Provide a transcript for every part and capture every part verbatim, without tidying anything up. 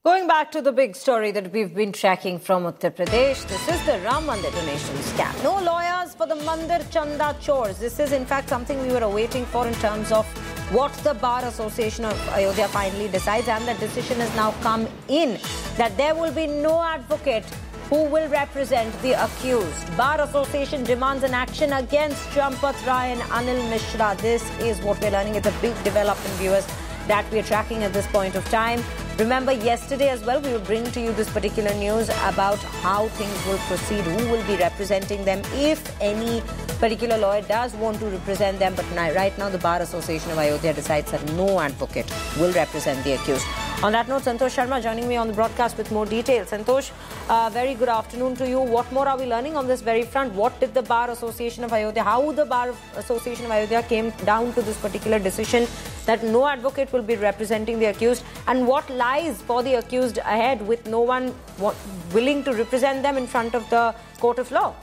Going back to the big story that we've been tracking from Uttar Pradesh, this is the Ram Mandir donation scam. No lawyers for the Mandir Chanda chores. This is in fact something we were awaiting for in terms of what the Bar Association of Ayodhya finally decides, and the decision has now come in that there will be no advocate who will represent the accused. Bar Association demands an action against Champat Rai and Anil Mishra. This is what we're learning. It's a big development, viewers, that we're tracking at this point of time. Remember, yesterday as well, we were bringing to you this particular news about how things will proceed, who will be representing them, if any particular lawyer does want to represent them. But now, right now, the Bar Association of Ayodhya decides that no advocate will represent the accused. On that note, Santosh Sharma joining me on the broadcast with more details. Santosh, uh, very good afternoon to you. What more are we learning on this very front? What did the Bar Association of Ayodhya, how the Bar Association of Ayodhya came down to this particular decision that no advocate will be representing the accused, and what lies for the accused ahead with no one willing to represent them in front of the court of law?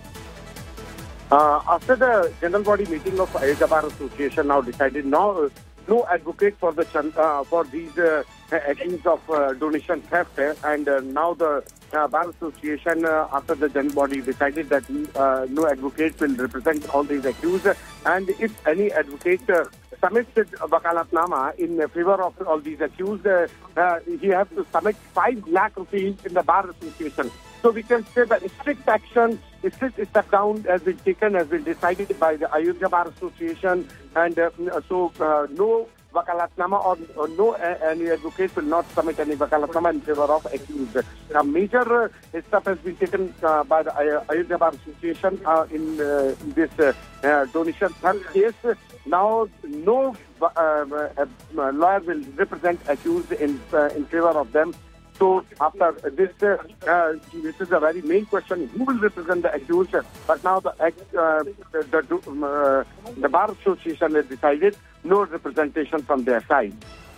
Uh, after the general body meeting of Ayodhya Bar Association now decided no, no advocate for the uh, for these uh, accused of uh, donation theft, and uh, now the uh, Bar Association uh, after the general body decided that uh, no advocate will represent all these accused, and if any advocate uh, submits Wakalatnama in favor of all these accused, uh, uh, he has to submit five lakh rupees in the Bar Association. So we can say that strict action, strict step down has been taken, has been decided by the Ayodhya Bar Association, and uh, so uh, no Wakalatnama or, or no uh, any advocate will not submit any Wakalatnama in favor of accused. A major uh, step has been taken uh, by the uh, Ayodhya Bar Association uh, in uh, this uh, uh, donation theft case. Now, no uh, uh, lawyer will represent accused in uh, in favor of them. So, after this, uh, uh, this is a very main question: who will represent the accused? But now the uh, the uh, the Bar Association has decided no representation from their side.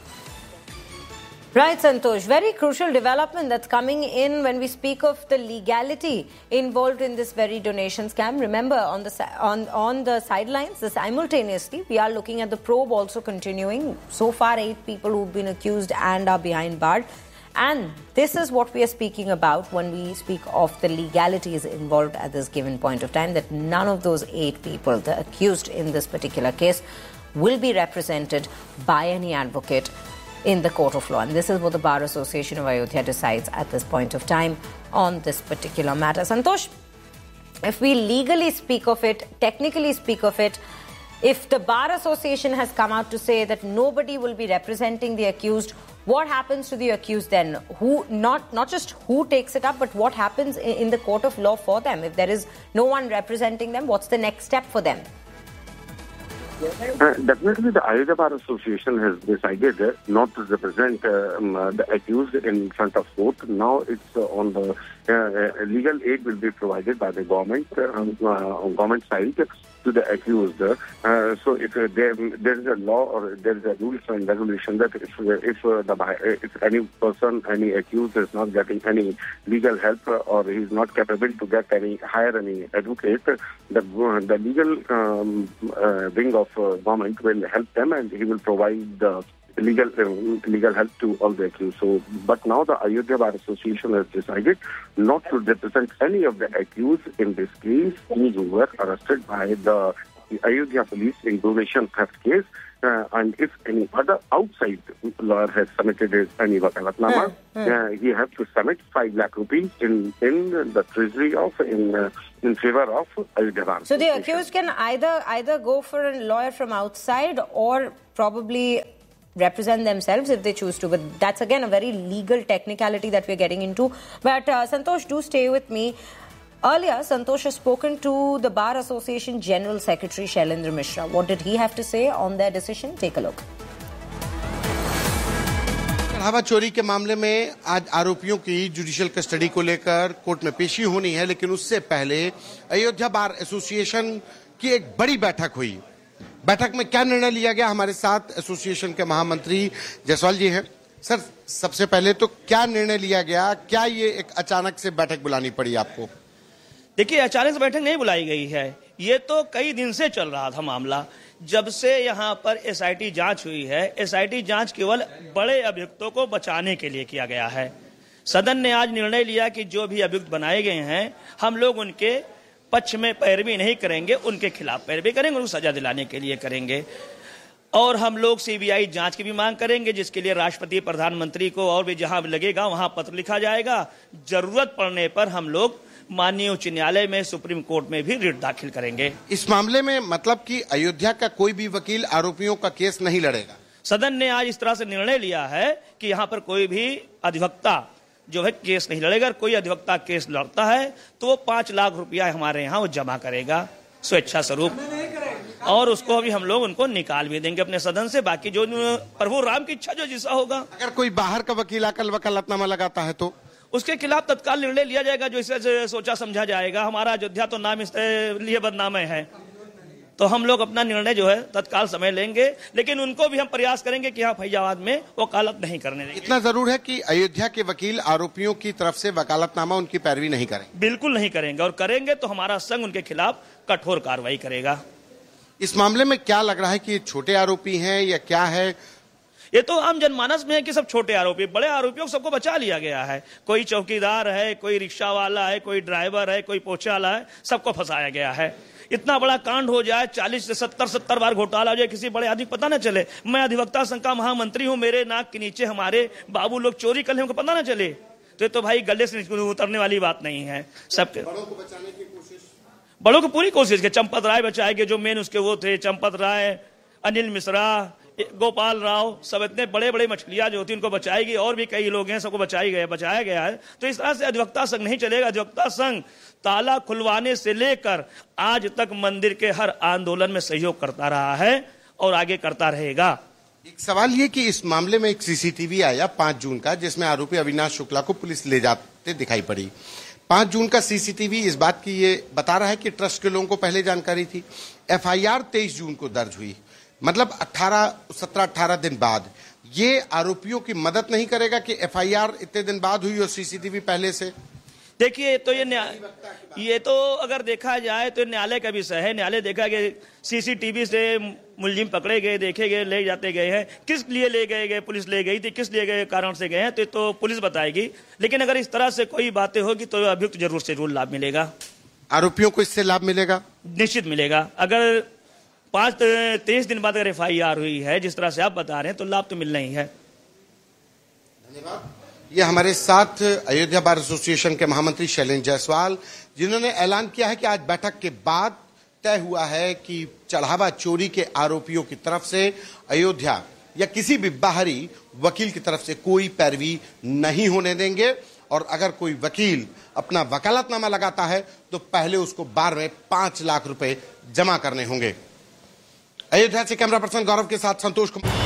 Right, Santosh. Very crucial development that's coming in when we speak of the legality involved in this very donation scam. Remember, on the on on the sidelines, the simultaneously, we are looking at the probe also continuing. So far, eight people who've been accused and are behind bars. And this is what we are speaking about when we speak of the legalities involved at this given point of time, that none of those eight people, the accused in this particular case, will be represented by any advocate in the court of law. And this is what the Bar Association of Ayodhya decides at this point of time on this particular matter. Santosh, if we legally speak of it, technically speak of it, if the Bar Association has come out to say that nobody will be representing the accused, what happens to the accused then? Who, not, not just who takes it up, but what happens in, in the court of law for them? If there is no one representing them, what's the next step for them? Uh, definitely, the Ayodhya Bar Association has decided uh, not to represent uh, um, uh, the accused in front of court. Now it's uh, on the uh, uh, legal aid will be provided by the government uh, on government side to the accused. Uh, so if uh, there, there is a law or there is a rules and regulation that if if uh, the if any person, any accused is not getting any legal help uh, or he is not capable to get any hire any advocate, the the legal um, uh, wing of uh, government will help them, and he will provide the legal uh, legal help to all the accused. So, but now the Ayodhya Bar Association has decided not to represent any of the accused in this case who were arrested by the Ayodhya police in donation theft case. Uh, and if any other outside lawyer has submitted his any Wakalatnama, hmm, hmm. Uh, he has to submit five lakh rupees in in the treasury of in uh, in favor of Ayodhya Bar. So the accused can either either go for a lawyer from outside or probably represent themselves if they choose to. But that's again a very legal technicality that we're getting into. But uh, Santosh, do stay with me. Earlier, Santosh has spoken to the Bar Association General Secretary Shailendra Mishra. What did he have to say on their decision? Take a look. बढ़ावा चोरी के मामले में आज आरोपियों की judicial custody को लेकर कोर्ट में पेशी होनी है, लेकिन उससे पहले अयोध्या बार एसोसिएशन की एक बड़ी बैठक हुई। बैठक में क्या निर्णय लिया गया? हमारे साथ एसोसिएशन के महामंत्री जायसवाल जी हैं। सर, सबसे पहले तो क्या निर्णय लिया गया? क्या ये एक अचानक से बैठक बुलानी पड़ी आपको? देखिए, अचानक से बैठक नहीं बुलाई गई है, ये तो कई दिन से चल रहा था मामला जब से यहाँ पर एसआईटी जांच हुई है, एसआईटी जांच केवल बड़े अभियुक्तों को बचाने के लिए किया गया है। सदन ने आज निर्णय लिया कि जो भी अभियुक्त बनाए गए हैं, हम लोग उनके पक्ष में पैरवी नहीं करेंगे, उनके खिलाफ पैरवी करेंगे, उनको सजा दिलाने के लिए करेंगे। और हम लोग सीबीआई जांच की भी मांग करेंगे, जिसके लिए राष्ट्रपति, प्रधानमंत्री को और भी जहां लगेगा वहां पत्र लिखा जाएगा। जरूरत पड़ने पर हम लोग माननीय उच्च न्यायालय में, सुप्रीम कोर्ट में भी रिट दाखिल करेंगे। इस मामले में मतलब कि अयोध्या का कोई भी वकील आरोपियों का केस नहीं लड़ेगा। सदन ने आज इस तरह से निर्णय लिया है कि यहाँ पर कोई भी अधिवक्ता जो है केस नहीं लड़ेगा। कोई अधिवक्ता केस लड़ता है तो वो पांच लाख रुपया हमारे यहाँ वो जमा करेगा स्वेच्छा स्वरूप, और उसको अभी हम लोग उनको निकाल भी देंगे अपने सदन से। बाकी जो प्रभु राम की इच्छा जो जैसा होगा। अगर कोई बाहर का वकील आकर वकालतनामा लगाता है तो उसके खिलाफ तत्काल निर्णय लिया जाएगा, जो इसे सोचा समझा जाएगा। हमारा अयोध्या तो नाम इसलिए बदनाम है, तो हम लोग अपना निर्णय जो है तत्काल समय लेंगे, लेकिन उनको भी हम प्रयास करेंगे कि यहाँ फैजाबाद में वकालत नहीं करने देंगे। इतना जरूर है कि अयोध्या के वकील आरोपियों की तरफ से वकालतनामा उनकी पैरवी नहीं करेंगे। बिल्कुल नहीं करेंगे, और करेंगे तो हमारा संघ उनके खिलाफ कठोर कार्रवाई करेगा। इस मामले में क्या लग रहा है कि छोटे आरोपी हैं या क्या है? ये तो आम जनमानस में है कि सब छोटे आरोपी, बड़े आरोपियों को सबको बचा लिया गया है। कोई चौकीदार है, कोई रिक्शा वाला है, कोई ड्राइवर है, कोई पोछा वाला है, सबको फंसाया गया है। इतना बड़ा कांड हो जाए, चालीस से सत्तर सत्तर बार घोटाला हो जाए, किसी बड़े आदमी पता ना चले। मैं अधिवक्ता संघ का महामंत्री हूं, मेरे नाक के नीचे हमारे बाबू लोग चोरी कर ले, उनको पता ना चले, तो ये तो भाई गले से उतरने वाली बात नहीं है। सबके बड़ों को बचाने की कोशिश, बड़ों को पूरी कोशिश की। चंपत राय बचाएंगे, जो मेन उसके वो थे, चंपत राय, अनिल मिश्रा, गोपाल राव, सब इतने बड़े बड़े मछलियां जो होती उनको बचाएगी। और भी कई लोग हैं, सबको बचाई गए बचाया गया है। तो इस तरह से अधिवक्ता संघ नहीं चलेगा। अधिवक्ता संघ ताला खुलवाने से लेकर आज तक मंदिर के हर आंदोलन में सहयोग करता रहा है और आगे करता रहेगा। एक सवाल ये कि इस मामले में एक सीसीटीवी आया पांच जून का, जिसमें आरोपी अविनाश शुक्ला को पुलिस ले जाते दिखाई पड़ी। पांच जून का सीसीटीवी इस बात की ये बता रहा है कि ट्रस्ट के लोगों को पहले जानकारी थी। एफआईआर तेईस जून को दर्ज हुई, मतलब अठारह सत्रह अठारह दिन बाद। ये आरोपियों की मदद नहीं करेगा कि एफआईआर इतने दिन बाद हुई और सीसीटीवी पहले से? देखिए, तो ये ये तो अगर देखा जाए तो न्यायालय का विषय है। न्यायालय देखा कि सीसीटीवी से मुलजिम पकड़े गए, देखे गए, ले जाते गए हैं, किस लिए ले गए गए, पुलिस ले गई थी, किस लिए गए कारण से गए हैं, तो, तो पुलिस बताएगी। लेकिन अगर इस तरह से कोई बातें होगी तो अभियुक्त जरूर से जरूर लाभ मिलेगा। आरोपियों को इससे लाभ मिलेगा? निश्चित मिलेगा। अगर पांच तेईस दिन बाद अगर एफ आई आर हुई है, जिस तरह से आप बता रहे हैं, तो लाभ तो मिलना ही है। धन्यवाद। ये हमारे साथ अयोध्या बार एसोसिएशन के महामंत्री शैलेंद्र जायसवाल, जिन्होंने ऐलान किया है कि आज बैठक के बाद तय हुआ है कि चढ़ावा चोरी के आरोपियों की तरफ से अयोध्या या किसी भी बाहरी वकील की तरफ से कोई पैरवी नहीं होने देंगे। और अगर कोई वकील अपना वकालतनामा लगाता है तो पहले उसको बार में पांच लाख रुपए जमा करने होंगे। अयोध्या से कैमरा पर्सन गौरव के साथ Santosh Kumar.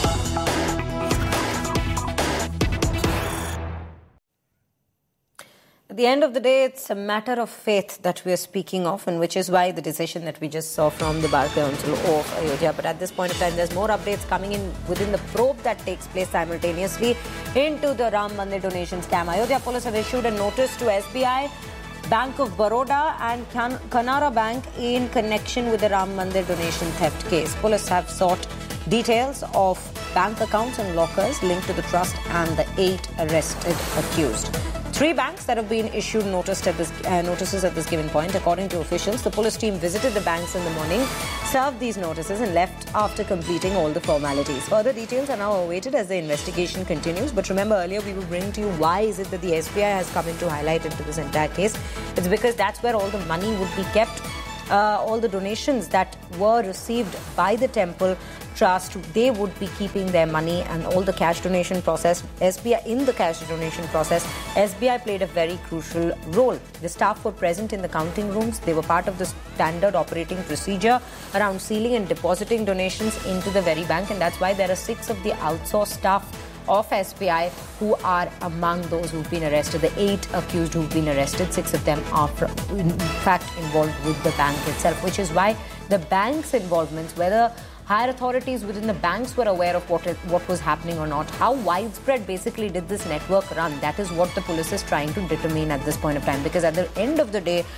At the end of the day, it's a matter of faith that we are speaking of, and which is why the decision that we just saw from the Bar Council of Ayodhya. But at this point of time, there's more updates coming in within the probe that takes place simultaneously into the Ram Mandir donation scam. Ayodhya police have issued a notice to S B I, Bank of Baroda and Canara Bank in connection with the Ram Mandir donation theft case. Police have sought details of bank accounts and lockers linked to the trust and the eight arrested accused. Three banks that have been issued noticed at this, uh, notices at this given point. According to officials, the police team visited the banks in the morning, served these notices and left after completing all the formalities. Further details are now awaited as the investigation continues. But remember, earlier we were bringing to you why is it that the S B I has come into highlight into this entire case. It's because that's where all the money would be kept. Uh, all the donations that were received by the temple trust, they would be keeping their money, and all the cash donation process, S B I in the cash donation process, S B I played a very crucial role. The staff were present in the counting rooms. They were part of the standard operating procedure around sealing and depositing donations into the very bank, and that's why there are six of the outsourced staff of S B I who are among those who've been arrested. The eight accused who've been arrested, six of them are in fact involved with the bank itself, which is why the bank's involvements, whether higher authorities within the banks were aware of what, what was happening or not, how widespread basically did this network run, that is what the police is trying to determine at this point of time. Because at the end of the day,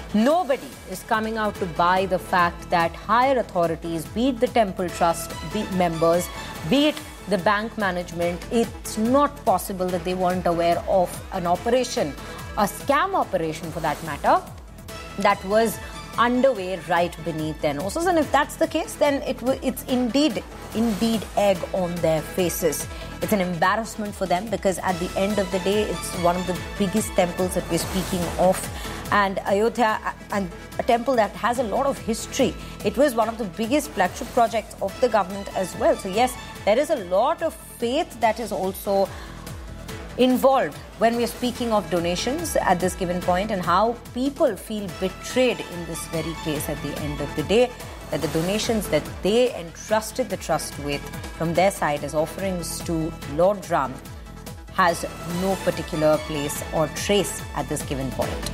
Nobody is coming out to buy the fact that higher authorities, be it the temple trust be members, be it the bank management, it's not possible that they weren't aware of an operation, a scam operation for that matter, that was underway right beneath their noses. And if that's the case, then it w- it's indeed, indeed egg on their faces. It's an embarrassment for them, because at the end of the day, it's one of the biggest temples that we're speaking of. And Ayodhya, and a temple that has a lot of history. It was one of the biggest flagship projects of the government as well. So yes, there is a lot of faith that is also involved when we are speaking of donations at this given point, and how people feel betrayed in this very case at the end of the day, that the donations that they entrusted the trust with from their side as offerings to Lord Ram has no particular place or trace at this given point.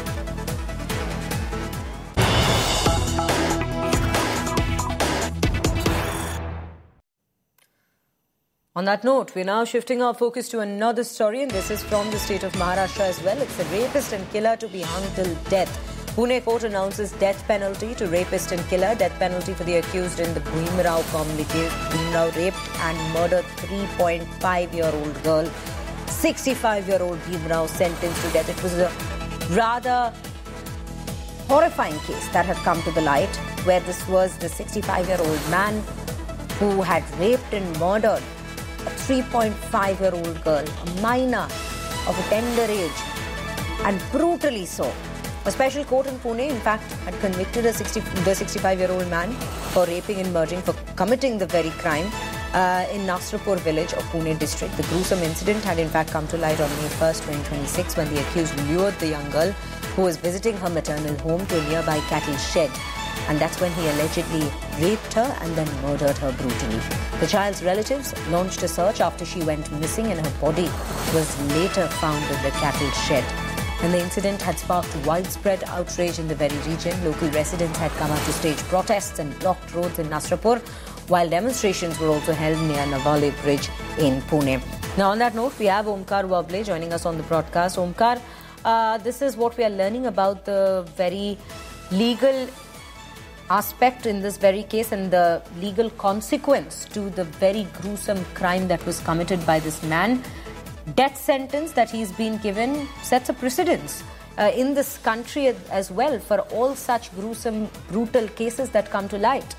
On that note, we're now shifting our focus to another story, and this is from the state of Maharashtra as well. It's a rapist and killer to be hung till death. Pune court announces death penalty to rapist and killer. Death penalty for the accused in the Bhimrao Kamble case. Bhimrao raped and murdered three point five year old girl. sixty-five year old Bhimrao sentenced to death. It was a rather horrifying case that had come to the light, where this was the sixty-five year old man who had raped and murdered a three point five year old girl, a minor of a tender age, and brutally so. A special court in Pune, in fact, had convicted a sixty, the sixty-five year old man for raping and murdering, for committing the very crime uh, in Nasrapur village of Pune district. The gruesome incident had in fact come to light on May first, twenty twenty-six, when the accused lured the young girl, who was visiting her maternal home, to a nearby cattle shed. And that's when he allegedly raped her and then murdered her brutally. The child's relatives launched a search after she went missing, and her body was later found in the cattle shed. And the incident had sparked widespread outrage in the very region. Local residents had come out to stage protests and blocked roads in Nasrapur, while demonstrations were also held near Navale Bridge in Pune. Now, on that note, we have Omkar Wable joining us on the broadcast. Omkar, uh, this is what we are learning about the very legal aspect in this very case, and the legal consequence to the very gruesome crime that was committed by this man. Death sentence that he's been given sets a precedence uh, in this country as well for all such gruesome, brutal cases that come to light.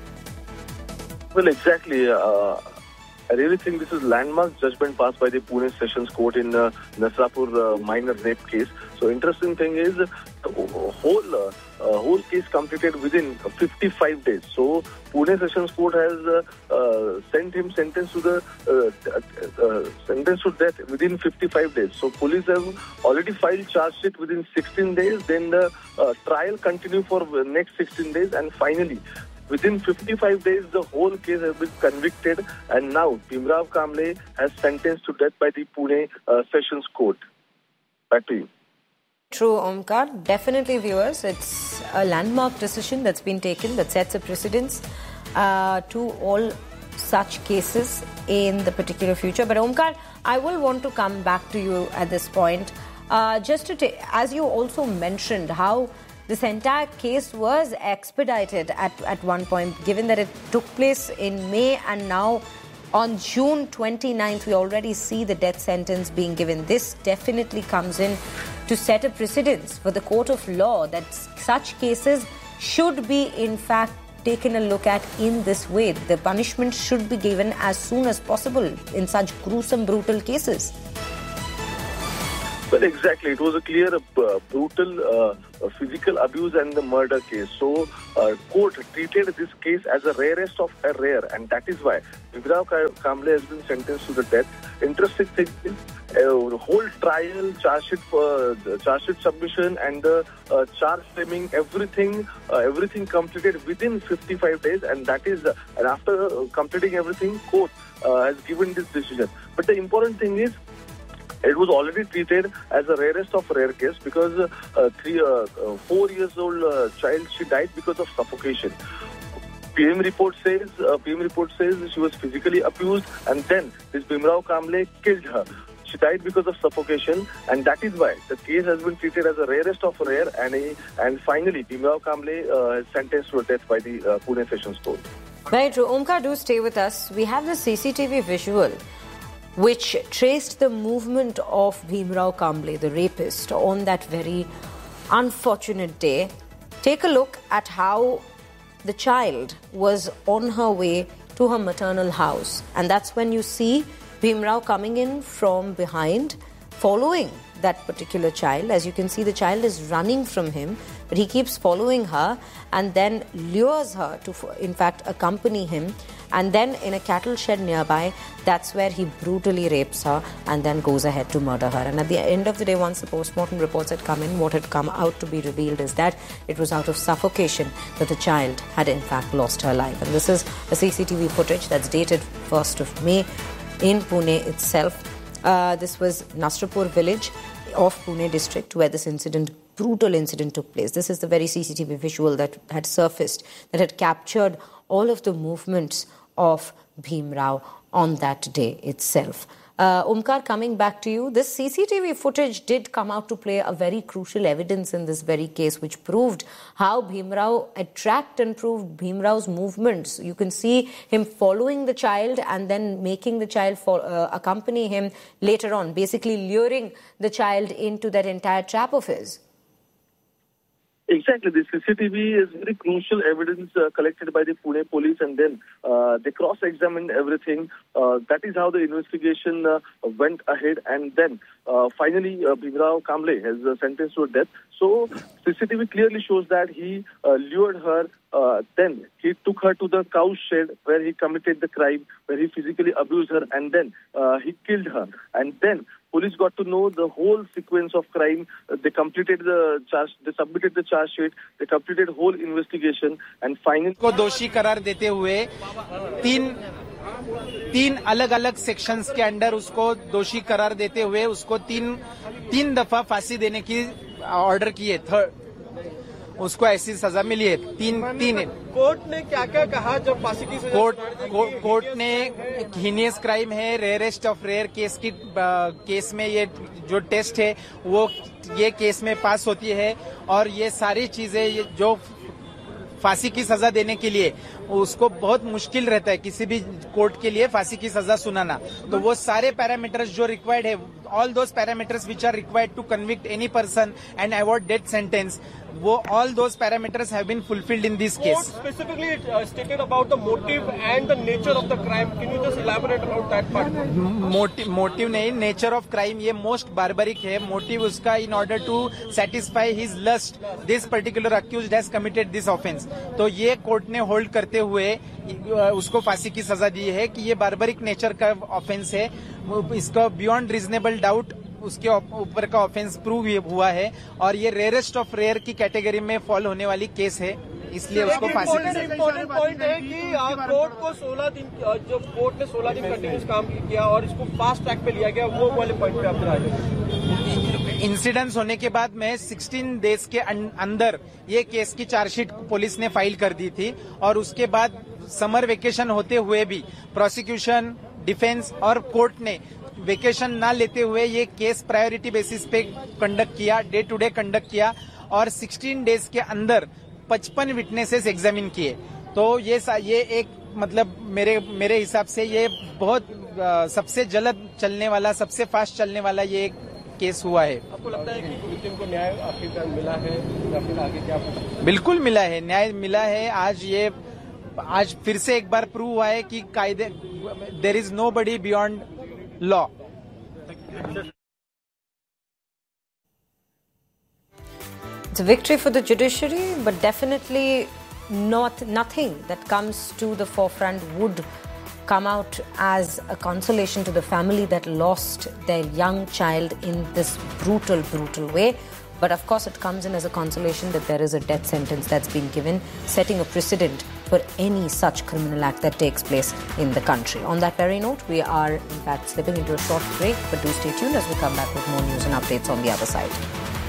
Well, exactly. Uh, I really think this is landmark judgment passed by the Pune Sessions Court in uh, Nasrapur uh, minor rape case. So, interesting thing is the whole uh, uh, whole case completed within fifty-five days. So, Pune Sessions Court has uh, uh, sent him sentence to the uh, uh, sentence to death within fifty-five days. So, police have already filed charge sheet within sixteen days. Then the uh, trial continue for the next sixteen days, and finally, within fifty-five days, the whole case has been convicted, and now Bhimrao Kamble has sentenced to death by the Pune uh, Sessions Court. Back to you. True, Omkar. Definitely, viewers, it's a landmark decision that's been taken that sets a precedence uh, to all such cases in the particular future. But Omkar, I will want to come back to you at this point. Uh, just to take, as you also mentioned, how this entire case was expedited at, at one point, given that it took place in May, and now on June twenty-ninth, we already see the death sentence being given. This definitely comes in to set a precedence for the court of law that such cases should be, in fact, taken a look at in this way. The punishment should be given as soon as possible in such gruesome, brutal cases. Well, exactly. It was a clear, uh, brutal uh, physical abuse and the murder case. So, uh, court treated this case as a rarest of a rare, and that is why Bhimrao Kamble has been sentenced to the death. Interesting thing is, uh, the whole trial, charge sheet, uh, charge sheet submission, and the uh, charge framing, everything, uh, everything completed within fifty-five days, and that is, uh, and after uh, completing everything, court uh, has given this decision. But the important thing is, it was already treated as a rarest of rare case, because uh, three, uh, uh, four years old uh, child, she died because of suffocation. P M report says, uh, P M report says she was physically abused, and then this Bhimrao Kamble killed her. She died because of suffocation, and that is why the case has been treated as a rarest of rare, and a, and finally Bhimrao Kamble uh, is sentenced to death by the uh, Pune Sessions Court. Very true. Omkar, do stay with us. We have the C C T V visual which traced the movement of Bhimrao Kamble, the rapist, on that very unfortunate day. Take a look at how the child was on her way to her maternal house. And that's when you see Bhimrao coming in from behind, following that particular child. As you can see, the child is running from him, but he keeps following her and then lures her to, in fact, accompany him. And then in a cattle shed nearby, that's where he brutally rapes her and then goes ahead to murder her. And at the end of the day, once the postmortem reports had come in, what had come out to be revealed is that it was out of suffocation that the child had in fact lost her life. And this is a C C T V footage that's dated first of May in Pune itself. Uh, this was Nasrapur village of Pune district where this incident, brutal incident took place. This is the very C C T V visual that had surfaced, that had captured all of the movements of Bhimrao on that day itself. Uh, Omkar, coming back to you, this C C T V footage did come out to play a very crucial evidence in this very case, which proved how Bhimrao had tracked and proved Bhimrao's movements. You can see him following the child and then making the child for, uh, accompany him later on, basically luring the child into that entire trap of his. Exactly. The C C T V is very crucial evidence uh, collected by the Pune police, and then uh, they cross-examined everything. Uh, that is how the investigation uh, went ahead, and then uh, finally uh, Bhimrao Kamble has uh, sentenced to death. So C C T V clearly shows that he uh, lured her. Uh, then he took her to the cow shed where he committed the crime, where he physically abused her, and then uh, he killed her. And then police got to know the whole sequence of crime. Uh, they completed the charge, they submitted the charge sheet, they completed whole investigation, and finally को दोषी करार देते हुए तीन तीन अलग अलग sections के अंडर उसको दोषी करार देते हुए उसको तीन तीन दफा फांसी देने की ऑर्डर किए। थर्ड उसको ऐसी सजा मिली है। तीन तीन कोर्ट ने क्या क्या कहा जब फांसी की सजा? कोर्ट को, कोर्ट ने हीनियस क्राइम है, रेयरेस्ट ऑफ रेयर केस की आ, केस में ये जो टेस्ट है वो ये केस में पास होती है, और ये सारी चीजें जो फांसी की सजा देने के लिए उसको बहुत मुश्किल रहता है किसी भी कोर्ट के लिए फांसी की सजा सुनाना। तो वो सारे पैरामीटर्स जो रिक्वायर्ड है, all those parameters which are required to convict any person and award death sentence, वो all those parameters have been fulfilled in this case. Court specifically uh, stated about the motive and the nature of the crime. Can you just elaborate about that part? Motive, motive नहीं, nature of crime ये most barbaric है. Motive उसका in order to satisfy his lust, this particular accused has committed this offence. तो ये court ने hold करते हुए उसको फांसी की सजा दी है कि ये बार्बरिक नेचर का ऑफेंस है, इसका बियॉन्ड रीजनेबल डाउट उसके ऊपर का ऑफेंस प्रूव हुआ है, और ये रेयरेस्ट ऑफ रेयर की कैटेगरी में फॉल होने वाली केस है, इसलिए उसको फांसी की सजा। इम्पोर्टेंट पॉइंट है कि कोर्ट को सोलह दिन जो कोर्ट ने सोलह दिन कंटिन्यूस काम किया और इसको फास्ट ट्रैक पे लिया गया, वो वाले पॉइंट पे आप राय। इंसिडेंट्स होने के बाद में सोलह डेज के अंदर ये केस की चार्जशीट पुलिस ने फाइल कर दी थी, और उसके बाद समर वेकेशन होते हुए भी प्रोसिक्यूशन, डिफेंस और कोर्ट ने वेकेशन ना लेते हुए ये केस प्रायोरिटी बेसिस पे कंडक्ट किया, डे टू डे कंडक्ट किया, और सोलह डेज के अंदर पचपन विटनेसेस एग्जामिन किए। तो ये ये एक मतलब मेरे मेरे हिसाब से ये बहुत आ, सबसे जल्द चलने वाला, सबसे फास्ट चलने वाला ये एक केस हुआ है। आपको लगता है कि विक्टिम को न्याय आखिरकार मिला है या फिर आगे क्या? बिल्कुल मिला है, न्याय मिला है। आज ये आज फिर से एक बार प्रूव हुआ है कि कायदे there is nobody beyond law. It's a victory for the judiciary, but definitely not nothing that comes to the forefront would come out as a consolation to the family that lost their young child in this brutal, brutal way. But of course, it comes in as a consolation that there is a death sentence that's been given, setting a precedent for any such criminal act that takes place in the country. On that very note, we are in fact slipping into a short break, but do stay tuned as we come back with more news and updates on the other side.